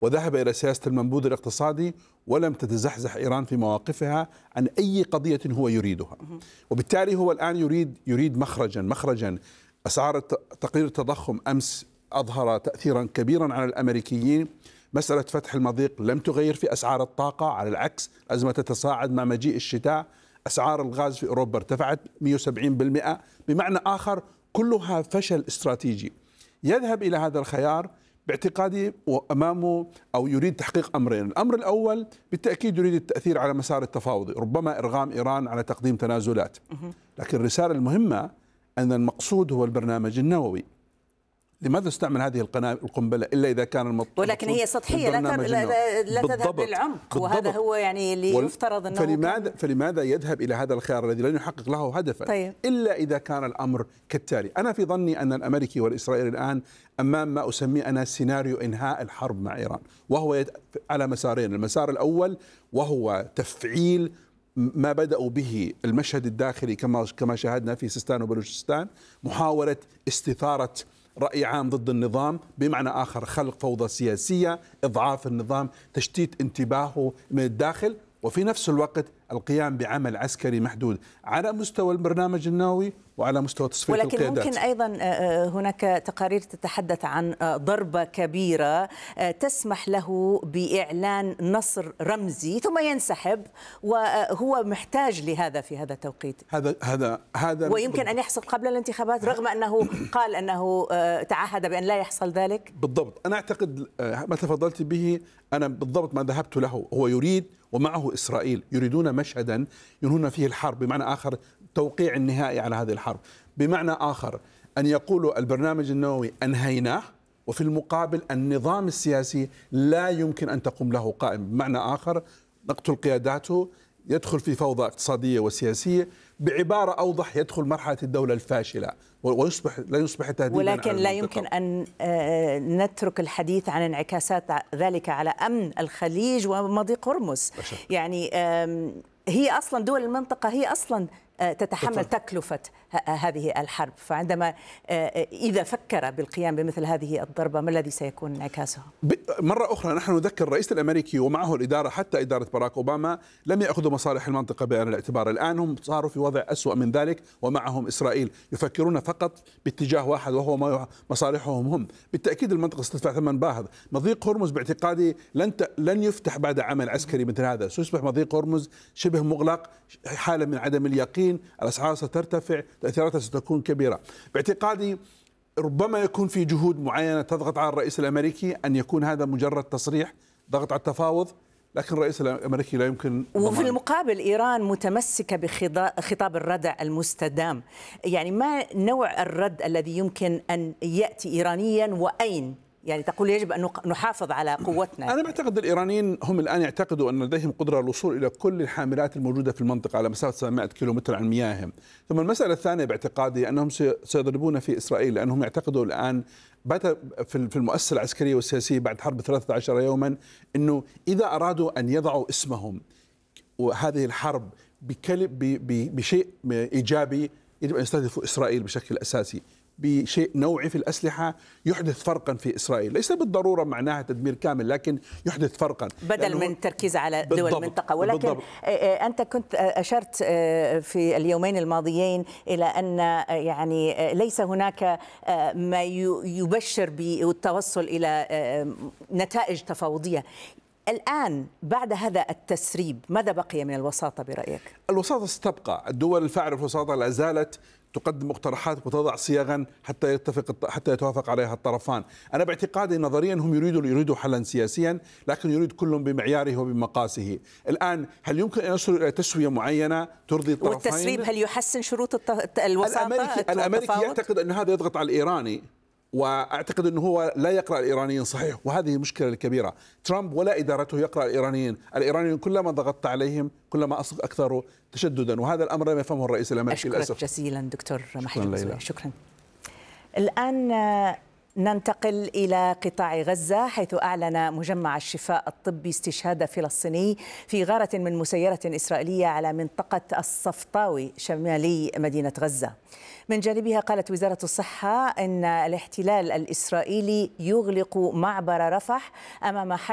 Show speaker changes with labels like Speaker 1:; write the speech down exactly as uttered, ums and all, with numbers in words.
Speaker 1: وذهب إلى سياسة المنبوذ الاقتصادي، ولم تتزحزح إيران في مواقفها عن أي قضية هو يريدها. وبالتالي هو الآن يريد يريد مخرجا مخرجا أسعار تقرير التضخم أمس أظهر تأثيرا كبيرا على الأمريكيين. مسألة فتح المضيق لم تغير في أسعار الطاقة، على العكس الأزمة تتصاعد مع مجيء الشتاء. أسعار الغاز في أوروبا ارتفعت مئة وسبعين بالمئة. بمعنى آخر كلها فشل استراتيجي. يذهب إلى هذا الخيار باعتقادي وأمامه أو يريد تحقيق أمرين. الأمر الأول بالتأكيد يريد التأثير على مسار التفاوضي، ربما إرغام إيران على تقديم تنازلات. لكن الرسالة المهمة أن المقصود هو البرنامج النووي. لماذا استعمل هذه القنبلة إلا إذا كان المطلوب؟
Speaker 2: ولكن هي سطحية لا, لا, لا تذهب للعمق، وهذا هو يعني اللي يفترض أنه
Speaker 1: فلماذا, كان... فلماذا يذهب إلى هذا الخيار الذي لن يحقق له هدفا؟
Speaker 2: طيب.
Speaker 1: إلا إذا كان الأمر كالتالي. أنا في ظني أن الأمريكي والإسرائيلي الآن أمام ما أسميه أنا سيناريو إنهاء الحرب مع إيران، وهو على مسارين. المسار الأول وهو تفعيل ما بدأوا به المشهد الداخلي كما كما شاهدنا في سيستان وبلوچستان، محاولة استثارة رأي عام ضد النظام، بمعنى آخر خلق فوضى سياسية، إضعاف النظام، تشتيت انتباهه من الداخل، وفي نفس الوقت القيام بعمل عسكري محدود على مستوى البرنامج النووي وعلى مستوى تصفية
Speaker 2: ولكن
Speaker 1: القيادات.
Speaker 2: ولكن ممكن أيضا هناك تقارير تتحدث عن ضربة كبيرة تسمح له بإعلان نصر رمزي ثم ينسحب، وهو محتاج لهذا في هذا التوقيت.
Speaker 1: هذا هذا هذا
Speaker 2: ويمكن أن يحصل قبل الانتخابات، رغم أنه قال أنه تعهد بأن لا يحصل ذلك.
Speaker 1: بالضبط. أنا أعتقد ما تفضلت به، أنا بالضبط ما ذهبت له. هو يريد ومعه إسرائيل يريدون مشهدا ينهون فيه الحرب، بمعنى آخر توقيع النهائي على هذه الحرب، بمعنى آخر أن يقولوا البرنامج النووي أنهيناه، وفي المقابل النظام السياسي لا يمكن أن تقوم له قائمة، بمعنى آخر نقتل قياداته، يدخل في فوضى اقتصادية وسياسية، بعبارة أوضح يدخل مرحلة الدولة الفاشلة ويصبح لا يصبح تهديدا.
Speaker 2: ولكن لا يمكن أن نترك الحديث عن انعكاسات ذلك على أمن الخليج ومضيق هرمز. يعني هي أصلا دول المنطقة هي أصلا تتحمل تكلفة هذه الحرب، فعندما إذا فكر بالقيام بمثل هذه الضربة ما الذي سيكون انعكاسها؟
Speaker 1: مرة أخرى نحن نذكر الرئيس الأمريكي ومعه الإدارة حتى إدارة باراك أوباما لم يأخذوا مصالح المنطقة بعين الاعتبار. الآن هم صاروا في وضع أسوأ من ذلك، ومعهم إسرائيل يفكرون فقط باتجاه واحد وهو مصالحهم هم. بالتأكيد المنطقة ستدفع ثمن باهظ. مضيق هرمز باعتقادي لن لن يفتح بعد عمل عسكري مثل هذا، سيصبح مضيق هرمز شبه مغلق، حالة من عدم اليقين، الأسعار سترتفع، تأثيراتها ستكون كبيرة. باعتقادي ربما يكون في جهود معينة تضغط على الرئيس الأمريكي أن يكون هذا مجرد تصريح ضغط على التفاوض، لكن الرئيس الأمريكي لا يمكن.
Speaker 2: وفي المقابل إيران متمسكة بخطاب الردع المستدام. يعني ما نوع الرد الذي يمكن أن يأتي إيرانيا وأين؟ يعني تقول يجب أن نحافظ على قوتنا.
Speaker 1: أنا بعتقد الإيرانيين هم الآن يعتقدوا أن لديهم قدرة الوصول إلى كل الحاملات الموجودة في المنطقة على مسافة سبعمائة كيلومتر عن مياههم. ثم المسألة الثانية باعتقادي أنهم سيضربون في إسرائيل، لأنهم يعتقدوا الآن في المؤسسة العسكرية والسياسية بعد حرب ثلاثة عشر يوما أنه إذا أرادوا أن يضعوا اسمهم وهذه الحرب بشيء إيجابي يجب أن يستهدفوا إسرائيل بشكل أساسي، بشيء نوعي في الأسلحة يحدث فرقا في إسرائيل، ليس بالضرورة معناها تدمير كامل، لكن يحدث فرقا
Speaker 2: بدل من التركيز على دول المنطقة. ولكن بالضبط. أنت كنت أشرت في اليومين الماضيين إلى أن يعني ليس هناك ما يبشر بالتوصل إلى نتائج تفاوضية. الآن بعد هذا التسريب ماذا بقي من الوساطة برأيك؟
Speaker 1: الوساطة ستبقى، الدول الفاعلة في الوساطة لا زالت تقدم مقترحات وتضع صيغا حتى يتفق حتى يتوافق عليها الطرفان. انا باعتقادي نظريا هم يريدوا يريدوا حلا سياسيا، لكن يريد كل بمعياره وبمقاسه. الان هل يمكن ان يصلوا الى تسويه معينه ترضي الطرفين؟
Speaker 2: والتسريب هل يحسن شروط الوساطه؟
Speaker 1: الامريكي, الأمريكي يعتقد ان هذا يضغط على الايراني، واعتقد انه هو لا يقرا الايرانيين صحيح، وهذه المشكله الكبيره. ترامب ولا ادارته يقرا الايرانيين، الايرانيين كلما ضغطت عليهم كلما اكثروا تشددا، وهذا الامر لم يفهمه الرئيس الامريكي للاسف.
Speaker 2: اشكرك جزيلا دكتور محي. شكرا. الان ننتقل إلى قطاع غزة، حيث أعلن مجمع الشفاء الطبي استشهاد فلسطيني في غارة من مسيرة إسرائيلية على منطقة الصفطاوي شمالي مدينة غزة. من جانبها قالت وزارة الصحة أن الاحتلال الإسرائيلي يغلق معبر رفح أمام